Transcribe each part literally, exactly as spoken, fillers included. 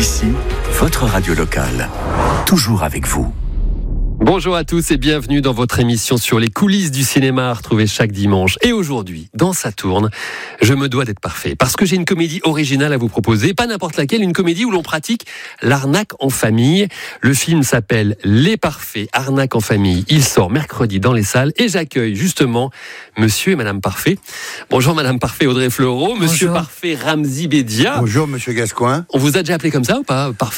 Ici, votre radio locale. Toujours avec vous. Bonjour à tous et bienvenue dans votre émission sur les coulisses du cinéma à retrouver chaque dimanche. Et aujourd'hui, dans Saturne, je me dois d'être parfait parce que j'ai une comédie originale à vous proposer, pas n'importe laquelle, une comédie où l'on pratique l'arnaque en famille. Le film s'appelle Les Parfaits, arnaque en famille. Il sort mercredi dans les salles et j'accueille justement Monsieur et Madame Parfait. Bonjour Madame Parfait, Audrey Fleurot. Bonjour. Monsieur Parfait, Ramzy Bedia. Bonjour Monsieur Gascoigne. On vous a déjà appelé comme ça ou pas, Parfait ?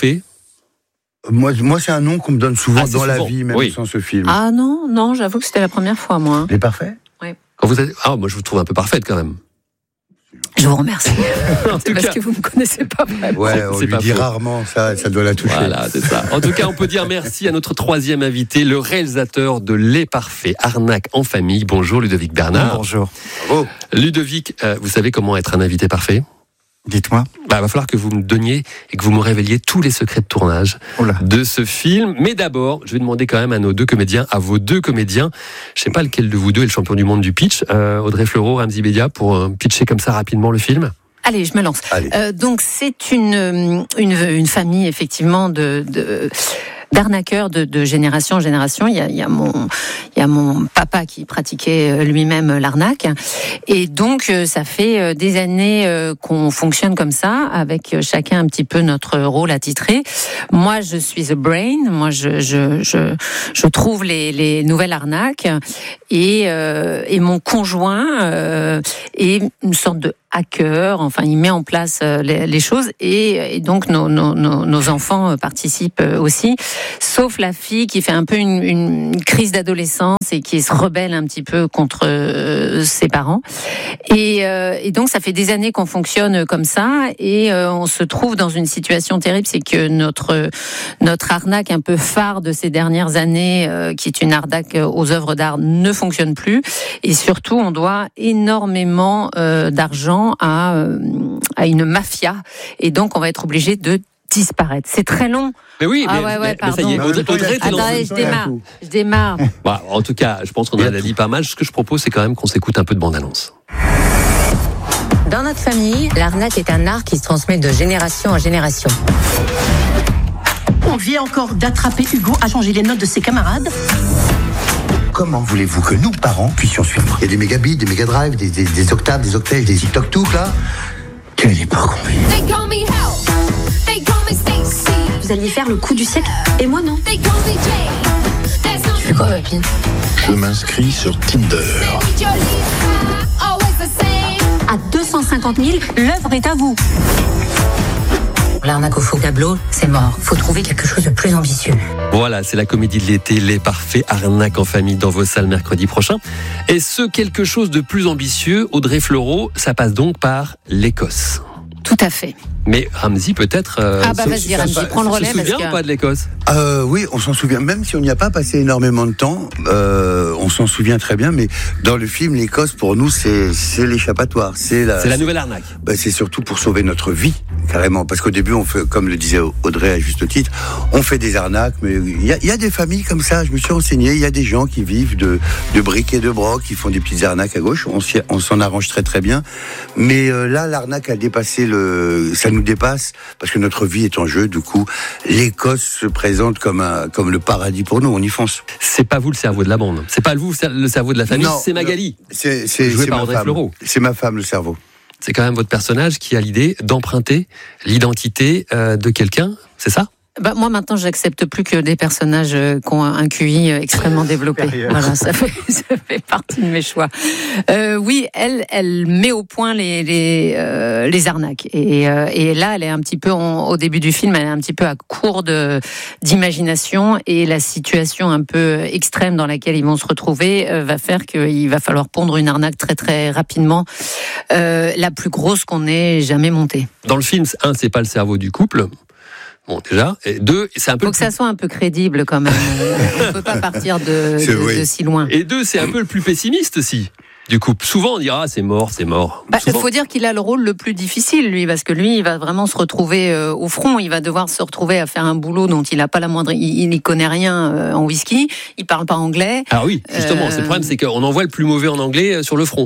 Moi, moi, c'est un nom qu'on me donne souvent ah, dans souvent. la vie, même oui. sans ce film. Ah non, non, j'avoue que c'était la première fois, moi. Les Parfaits ? Oui. Quand vous êtes... Ah, moi je vous trouve un peu parfaite quand même. Je vous remercie. en c'est parce cas... que vous ne me connaissez pas vraiment. Ouais, on c'est lui pas dit faux. rarement, ça, ça doit la toucher. Voilà, c'est ça. En tout cas, on peut dire merci à notre troisième invité, le réalisateur de Les Parfaits, arnaque en famille. Bonjour Ludovic Bernard. Bonjour. Bravo. Ludovic, euh, vous savez comment être un invité parfait ? Dites-moi. Bah, va falloir que vous me donniez et que vous me révéliez tous les secrets de tournage Oula. de ce film. Mais d'abord, je vais demander quand même à nos deux comédiens, à vos deux comédiens, je sais pas lequel de vous deux est le champion du monde du pitch, euh, Audrey Fleurot, Ramzy Bedia, pour euh, pitcher comme ça rapidement le film. Allez, je me lance. Euh, donc c'est une, une une famille effectivement de, de d'arnaqueurs de, de génération en génération. Il y a, il y a mon il y a mon papa qui pratiquait lui-même l'arnaque et donc ça fait des années qu'on fonctionne comme ça avec chacun un petit peu notre rôle attitré. Moi, je suis the brain. Moi, je je je, je trouve les les nouvelles arnaques et euh, et mon conjoint euh, est une sorte de hacker, enfin il met en place les, les choses et, et donc nos, nos, nos, nos enfants participent aussi, sauf la fille qui fait un peu une, une crise d'adolescence et qui se rebelle un petit peu contre euh, ses parents et, euh, et donc ça fait des années qu'on fonctionne comme ça et euh, on se trouve dans une situation terrible, c'est que notre, notre arnaque un peu phare de ces dernières années euh, qui est une arnaque aux œuvres d'art ne fonctionne plus et surtout on doit énormément euh, d'argent à, euh, à une mafia et donc on va être obligé de disparaître. C'est très long. Mais oui, ah mais, ouais, ouais, mais ça y est, Audrey, Audrey t'es Attendez, je démarre. Je démarre. Bah, en tout cas, je pense qu'on en a dit pas mal. Ce que je propose, c'est quand même qu'on s'écoute un peu de bande-annonce. Dans notre famille, l'arnaque est un art qui se transmet de génération en génération. On vient encore d'attraper Hugo à changer les notes de ses camarades. Comment voulez-vous que nous, parents, puissions suivre ? Il y a des mégabits, des mégadrives, des, des, des octaves, des octets, des TikTok-tout, là. Quelle époque on vit ? Vous alliez faire le coup du siècle, et moi non. Tu fais quoi, Papine ? Je m'inscris sur Tinder. À deux cent cinquante mille, l'œuvre est à vous. L'arnaque au faux tableau, c'est mort. Faut trouver quelque chose de plus ambitieux. Voilà, c'est la comédie de l'été, Les Parfaits, arnaque en famille dans vos salles mercredi prochain. Et ce quelque chose de plus ambitieux, Audrey Fleurot, ça passe donc par l'Écosse. Tout à fait. Mais Ramzy, peut-être... Euh, ah bah vas-y, Ramzy, prends le relais. Tu te souviens parce ou pas de l'Écosse ? euh, Oui, on s'en souvient. Même si on n'y a pas passé énormément de temps, euh, on s'en souvient très bien. Mais dans le film, l'Écosse, pour nous, c'est, c'est l'échappatoire. C'est la, c'est la nouvelle arnaque. Bah, c'est surtout pour sauver notre vie, carrément. Parce qu'au début, on fait, comme le disait Audrey à juste titre, on fait des arnaques. Mais il y a, y a des familles comme ça. Je me suis renseigné. Il y a des gens qui vivent de, de briques et de brocs, qui font des petites arnaques à gauche. On, s'y, on s'en arrange très très bien. Mais euh, là, l'arnaque a dépassé le... Ça nous dépasse. Parce que notre vie est en jeu, du coup, l'Écosse se présente comme un, comme le paradis pour nous, on y fonce. C'est pas vous le cerveau de la bande, c'est pas vous le cerveau de la famille, non, c'est Magali. C'est, c'est, joué c'est par ma Audrey femme. Fleurot. C'est ma femme, le cerveau. C'est quand même votre personnage qui a l'idée d'emprunter l'identité euh, de quelqu'un, c'est ça ? Bah, moi, maintenant, j'accepte plus que des personnages euh, qui ont un Q I euh, extrêmement développé. Voilà, ça fait, ça fait partie de mes choix. Euh, oui, elle, elle met au point les les, euh, les arnaques. Et, euh, et là, elle est un petit peu, on, au début du film, elle est un petit peu à court de d'imagination. Et la situation un peu extrême dans laquelle ils vont se retrouver euh, va faire qu'il va falloir pondre une arnaque très très rapidement, euh, la plus grosse qu'on ait jamais montée. Dans le film, un, c'est pas le cerveau du couple. Bon, déjà. Et deux, c'est un peu. Faut que ça soit un peu crédible quand même. On peut pas partir de, de, oui. de si loin. Et deux, c'est un peu le plus pessimiste aussi. Du coup, souvent on dira ah, c'est mort, c'est mort. Bah, il souvent... faut dire qu'il a le rôle le plus difficile, lui, parce que lui, il va vraiment se retrouver euh, au front. Il va devoir se retrouver à faire un boulot dont il n'a pas la moindre. Il n'y connaît rien euh, en whisky. Il parle pas anglais. Ah oui, justement. Euh... C'est le problème, c'est qu'on envoie le plus mauvais en anglais sur le front.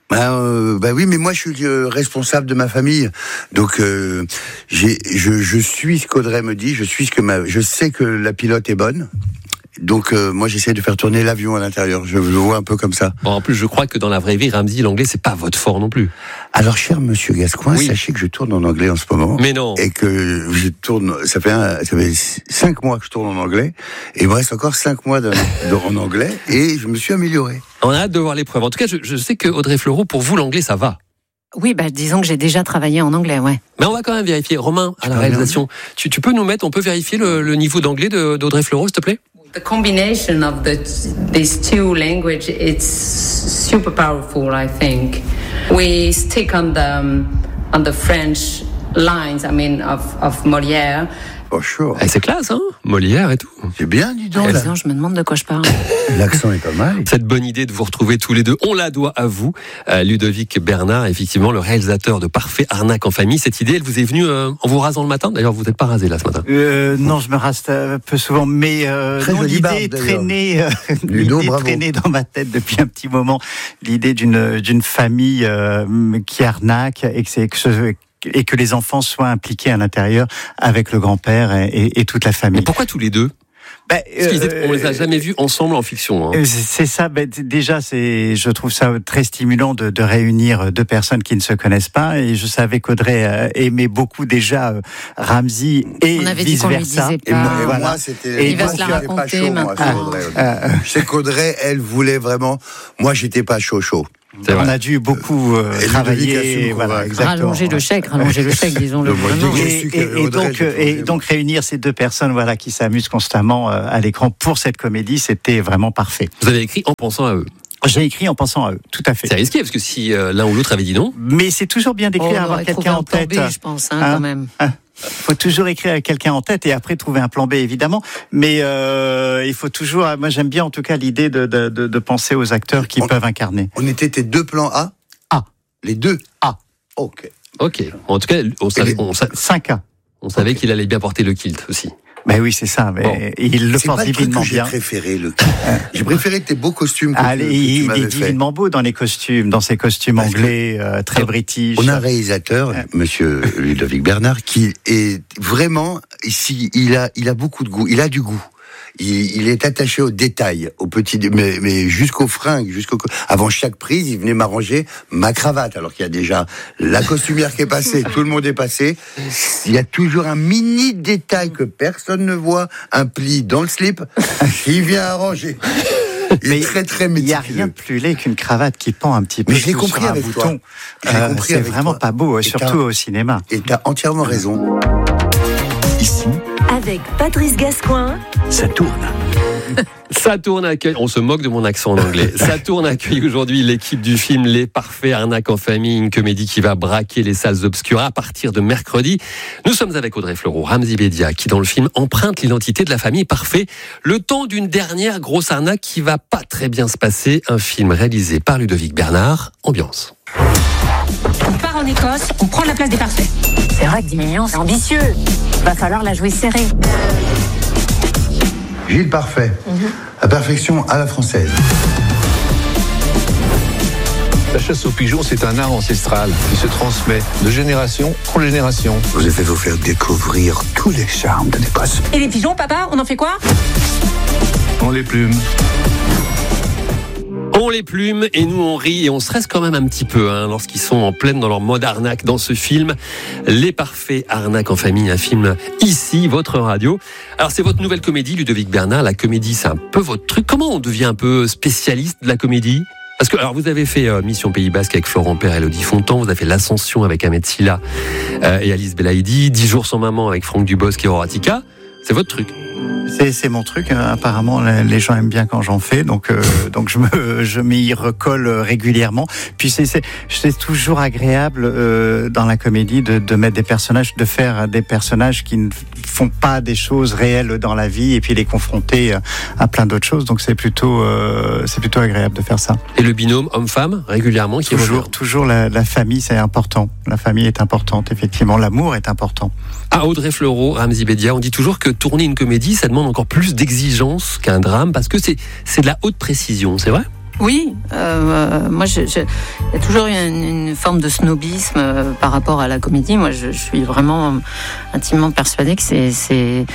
Bah, euh, bah oui, mais moi je suis euh, responsable de ma famille, donc euh, j'ai, je, je suis ce qu'Audrey me dit, je suis ce que ma, je sais que la pilote est bonne. Donc euh, moi j'essaie de faire tourner l'avion à l'intérieur. Je le vois un peu comme ça. Bon, en plus, je crois que dans la vraie vie, Ramzy, l'anglais, c'est pas votre fort non plus. Alors, cher Monsieur Gascoigne, Oui. sachez que je tourne en anglais en ce moment. Mais non. Et que je tourne. Ça fait un, ça fait cinq mois que je tourne en anglais. Et il me reste encore cinq mois de, de, en anglais. Et je me suis amélioré. On a hâte de voir l'épreuve. En tout cas, je, je sais que Audrey Fleurot, pour vous, l'anglais, ça va. Oui, bah, disons que j'ai déjà travaillé en anglais, ouais. Mais on va quand même vérifier. Romain, à la parles réalisation, tu, tu peux nous mettre, on peut vérifier le, le niveau d'anglais de, d'Audrey Fleurot, s'il te plaît? The combination of the, these two languages, it's super powerful, I think. We stick on the, um, on the French lines, I mean, of, of Molière. Oh, sure. Eh, c'est classe, hein, Molière et tout. C'est bien, dis donc. Ah, Là. disons, je me demande de quoi je parle. L'accent est pas mal. Cette bonne idée de vous retrouver tous les deux, on la doit à vous, euh, Ludovic Bernard, effectivement, le réalisateur de Parfait Arnaque en famille. Cette idée, elle vous est venue euh, en vous rasant le matin. D'ailleurs, vous n'êtes pas rasé là ce matin. Euh, non, je me rase un peu souvent, mais euh, Très non, jolie barbe, l'idée d'ailleurs. traînait, euh, Ludo, l'idée bravo. traînait dans ma tête depuis un petit moment. L'idée d'une d'une famille euh, qui arnaque et que c'est que ce- et que les enfants soient impliqués à l'intérieur avec le grand-père et, et, et toute la Mais famille. pourquoi tous les deux? Ben, Parce qu'ils étaient- euh, on les a jamais vus ensemble en fiction. Hein. Euh, C'est ça. Ben, d- déjà, c'est, je trouve ça très stimulant de, de réunir deux personnes qui ne se connaissent pas. Et je savais qu'Audrey euh, aimait beaucoup déjà euh, Ramzy et On avait dit vice qu'on lui versa. disait Et moi, pas. et voilà. moi, c'était. Et il va moi, se la j'étais pas raconter chaud, moi, sur maintenant. Audrey. Euh, Je sais qu'Audrey, elle voulait vraiment. Moi, j'étais pas chaud, chaud. C'est On vrai. a dû beaucoup euh, Et Ludovic a su travailler, me voilà, convaincre. exactement. Rallonger le chèque, rallonger le chèque, disons-le. Le moitié vraiment. que- Et, Je suis et- et Audrey, donc, j'ai euh, et changé. donc réunir ces deux personnes, voilà, qui s'amusent constamment euh, à l'écran pour cette comédie, c'était vraiment parfait. Vous avez écrit en pensant à eux. J'ai écrit en pensant à eux, tout à fait. C'est risqué, parce que si euh, l'un ou l'autre avait dit non, Mais c'est toujours bien Oh, d'écrire, on avoir aurait trouvé quelqu'un un en plan tête. B, je pense, hein, Hein quand même. Il faut toujours écrire avec quelqu'un en tête et après trouver un plan B, évidemment. Mais euh, il faut toujours. Moi, j'aime bien en tout cas l'idée de, de, de, de penser aux acteurs qui On- peuvent incarner. On était tes deux plans A. A. Les deux A. Ok. ok. En tout cas, on savait, on sa- cinq A. on savait qu'il allait bien porter le kilt aussi. Ben oui, c'est ça. Mais Bon. il le C'est porte pas le truc divinement que j'ai bien. préféré. Le... j'ai préféré tes beaux costumes que, Allez, tu, que tu il m'avais est fait. divinement beau dans les costumes, dans ses costumes Parce que- anglais, euh, très Alors, british. On a un réalisateur, Monsieur Ludovic Bernard, qui est vraiment ici. Il a, il a beaucoup de goût. Il a du goût. Il, il est attaché aux détails, aux petits, mais, mais jusqu'aux fringues, jusqu'au. Avant chaque prise, il venait m'arranger ma cravate. Alors qu'il y a déjà la costumière qui est passée, tout le monde est passé. Il y a toujours un mini détail que personne ne voit, un pli dans le slip, qui vient arranger. Il est Mais très très Il n'y a méticuleux. rien de plus laid qu'une cravate qui pend un petit peu Mais je l'ai tout compris sur un avec bouton. toi. Je l'ai Euh, compris c'est avec vraiment toi. pas beau, Et surtout t'as- au cinéma. Et t'as entièrement raison. Ici, Avec Patrice Gascoigne. ça tourne. Saturne accueille, on se moque de mon accent en anglais. Saturne accueille aujourd'hui l'équipe du film Les Parfaits Arnaques en famille, une comédie qui va braquer les salles obscures à partir de mercredi. Nous sommes avec Audrey Fleurot, Ramzy Bedia, qui dans le film emprunte l'identité de la famille Parfait, le temps d'une dernière grosse arnaque qui va pas très bien se passer. Un film réalisé par Ludovic Bernard. Ambiance. On part en Écosse, on prend la place des parfaits. C'est vrai que dix millions, c'est ambitieux. Va falloir la jouer serrée. Gilles Parfait, la perfection à la française. La chasse aux pigeons, c'est un art ancestral qui se transmet de génération en génération. Je vous ai fait vous faire découvrir tous les charmes de l'Écosse. Et les pigeons, papa, on en fait quoi? On les plume. On les plume et nous on rit et on stresse quand même un petit peu hein, lorsqu'ils sont en pleine dans leur mode arnaque dans ce film Les Parfaits Arnaques en famille, un film ici, votre radio. Alors c'est votre nouvelle comédie Ludovic Bernard, la comédie c'est un peu votre truc. Comment on devient un peu spécialiste de la comédie? Parce que alors vous avez fait euh, Mission Pays Basque avec Florent Père et Elodie Fontan, vous avez fait L'Ascension avec Ahmed Silla euh, et Alice Belaïdi, Dix jours sans maman avec Franck Dubosc et Aurora Tika. C'est votre truc. C'est, c'est mon truc. hein. Apparemment, les gens aiment bien quand j'en fais, donc euh, donc je me je m'y recolle régulièrement. Puis c'est c'est, c'est toujours agréable euh, dans la comédie de, de mettre des personnages, de faire des personnages qui ne font pas des choses réelles dans la vie et puis les confronter à plein d'autres choses. Donc c'est plutôt euh, c'est plutôt agréable de faire ça. Et le binôme homme-femme régulièrement qui Toujours revient. toujours la, la famille, c'est important. La famille est importante, effectivement. L'amour est important. À Audrey Fleurot, Ramzy Bedia, on dit toujours que tourner une comédie, ça demande encore plus d'exigence qu'un drame, parce que c'est, c'est de la haute précision, c'est vrai ? Oui, euh, moi, je, je, il y a toujours une, une forme de snobisme euh, par rapport à la comédie. Moi, je, je suis vraiment intimement persuadée que c'est, c'est,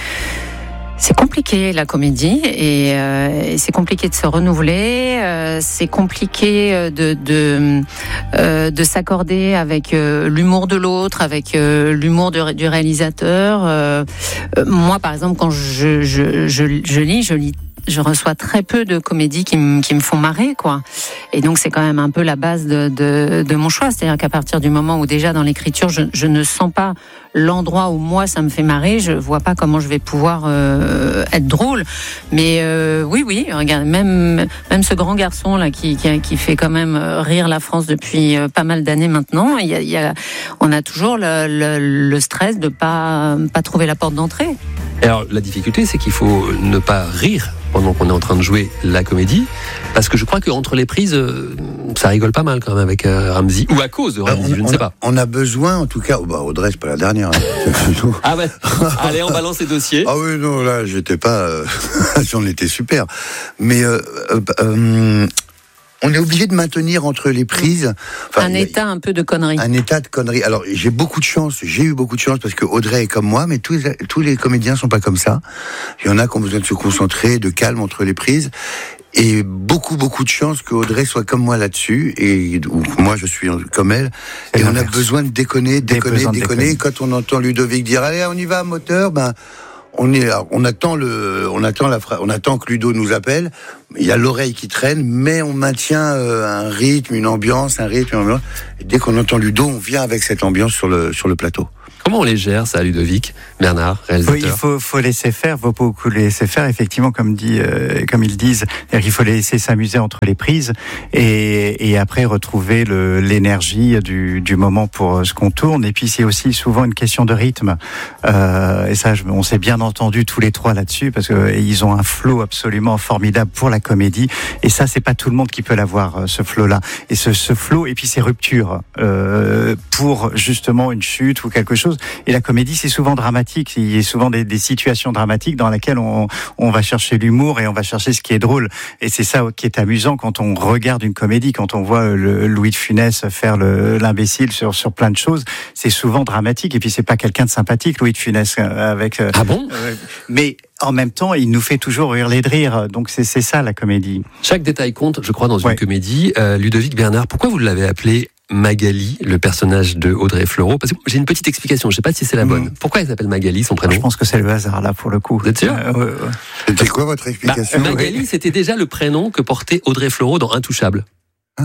c'est compliqué la comédie et, euh, et c'est compliqué de se renouveler. Euh, c'est compliqué de de, euh, de s'accorder avec euh, l'humour de l'autre, avec euh, l'humour du, du réalisateur. Euh, euh, moi, par exemple, quand je je, je, je lis, je lis. Je reçois très peu de comédies qui me qui me font marrer, quoi. Et donc c'est quand même un peu la base de de, de mon choix, c'est-à-dire qu'à partir du moment où déjà dans l'écriture je, je ne sens pas l'endroit où moi ça me fait marrer, je vois pas comment je vais pouvoir euh, être drôle. Mais euh, oui oui, regarde, même même ce grand garçon là qui qui, qui fait quand même rire la France depuis pas mal d'années maintenant, il y a, il y a on a toujours le, le, le stress de pas pas trouver la porte d'entrée. Et alors la difficulté, c'est qu'il faut ne pas rire pendant qu'on est en train de jouer la comédie, parce que je crois qu'entre les prises, ça rigole pas mal quand même avec euh, Ramzy, ou à cause de Ramzy, on, je ne on sais a, pas. On a besoin, en tout cas, oh bah Audrey, c'est pas la dernière. Hein. Ah ben, allez, on balance les dossiers. Ah oui, non, là, j'étais pas, euh, j'en étais super. Mais euh, euh, euh, on est obligé de maintenir entre les prises enfin, un état un peu de connerie. Un état de connerie. Alors j'ai beaucoup de chance, j'ai eu beaucoup de chance parce que Audrey est comme moi, mais tous les, tous les comédiens sont pas comme ça. Il y en a qui ont besoin de se concentrer, de calme entre les prises. Et beaucoup, beaucoup de chance que Audrey soit comme moi là-dessus, et ou moi je suis comme elle. Et, et on a besoin de déconner, déconner, déconner. déconner. Quand on entend Ludovic dire allez, on y va, moteur, ben on est, on attend le, on attend la, on attend que Ludo nous appelle. Il y a l'oreille qui traîne, mais on maintient un rythme, une ambiance, un rythme, une ambiance. Et dès qu'on entend Ludo, on vient avec cette ambiance sur le sur le plateau. Comment on les gère, ça, Ludovic, Bernard, réalisateur? Oui, il faut, faut laisser faire, il faut beaucoup les laisser faire, effectivement, comme, dit, euh, comme ils disent, il faut les laisser s'amuser entre les prises et, et après retrouver le, l'énergie du, du moment pour ce qu'on tourne. Et puis c'est aussi souvent une question de rythme. Euh, et ça, on s'est bien entendu tous les trois là-dessus parce qu'ils ont un flow absolument formidable pour la comédie. Et ça, c'est pas tout le monde qui peut l'avoir, ce flow-là. Et ce, ce flow, et puis ces ruptures euh, pour justement une chute ou quelque chose. Et la comédie, c'est souvent dramatique. Il y a souvent des, des situations dramatiques dans lesquelles on, on va chercher l'humour et on va chercher ce qui est drôle. Et c'est ça qui est amusant quand on regarde une comédie, quand on voit le Louis de Funès faire le, l'imbécile sur, sur plein de choses. C'est souvent dramatique. Et puis, c'est pas quelqu'un de sympathique, Louis de Funès. Avec, ah bon euh, mais en même temps, il nous fait toujours hurler de rire. Donc, c'est, c'est ça, la comédie. Chaque détail compte, je crois, dans une ouais. comédie. Euh, Ludovic Bernard, pourquoi vous l'avez appelé Magali, le personnage de Audrey Fleurot? Parce que j'ai une petite explication, je ne sais pas si c'est la bonne. Mmh. Pourquoi elle s'appelle Magali, son prénom? Je pense que c'est le hasard, là, pour le coup. Vous êtes sûr? euh, ouais, ouais. C'était quoi votre explication? bah, Magali, c'était déjà le prénom que portait Audrey Fleurot dans Intouchable. Ah,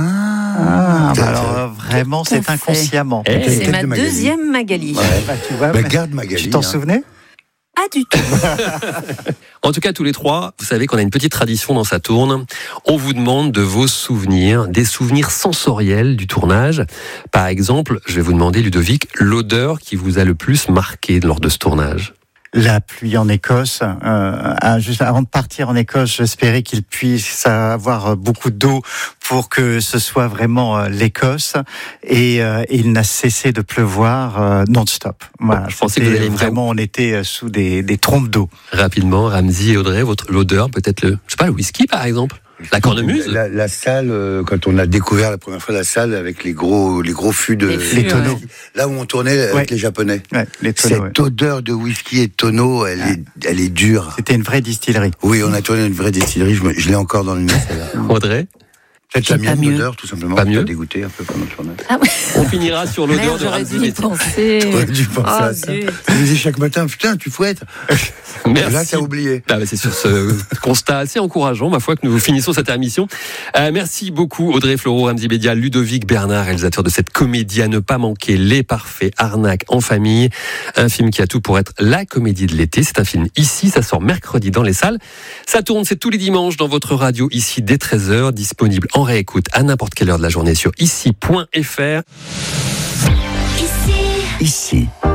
ah bah alors vraiment, c'est fait. inconsciemment. Eh, c'est ma Magali. deuxième Magali. Ouais. Bah, tu vois, bah, garde Magali. Tu t'en hein. souvenais? Pas du tout. En tout cas, tous les trois, vous savez qu'on a une petite tradition dans Ça tourne. On vous demande de vos souvenirs, des souvenirs sensoriels du tournage. Par exemple, je vais vous demander, Ludovic, l'odeur qui vous a le plus marqué lors de ce tournage. La pluie en Écosse. Euh, juste avant de partir en Écosse, j'espérais qu'il puisse avoir beaucoup d'eau pour que ce soit vraiment euh, l'Écosse. Et, euh, et il n'a cessé de pleuvoir euh, non-stop. Voilà, je pensais que vous alliez vraiment, on était sous des, des trompes d'eau. Rapidement, Ramzy et Audrey, votre l'odeur, peut-être le, je sais pas, le whisky par exemple. La cornemuse. La, la salle, euh, quand on a découvert la première fois la salle avec les gros, les gros fûts de, les, fûts, les tonneaux, ouais. là où on tournait avec ouais. les Japonais. Ouais, les tonneaux, Cette ouais. odeur de whisky et de tonneaux, elle, ouais. est, elle est dure. C'était une vraie distillerie. Oui, on a tourné une vraie distillerie. Je, me, je l'ai encore dans le nez. Audrey. Peut-être la mienne d'odeur, tout simplement. Pas mieux. Dégoûté un peu pendant le tournage. Ah ouais. On finira sur l'odeur Merde, de j'aurais Ramzy. dû y penser. J'aurais dû penser oh, à ça. Dieu. Je me disais chaque matin, putain, tu fouettes. Merci. Là, t'as oublié. Ah, bah, c'est sur ce constat assez encourageant, ma foi, que nous finissons cette émission. Euh, merci beaucoup, Audrey Fleurot, Ramzy Bédia, Ludovic Bernard, réalisateur de cette comédie à ne pas manquer, Les Parfaits, Arnaque en famille. Un film qui a tout pour être la comédie de l'été. C'est un film ici, ça sort mercredi dans les salles. Ça tourne, c'est tous les dimanches dans votre radio, ici, dès treize heures, disponible en réécoute à n'importe quelle heure de la journée sur ici point f r. Ici. Ici.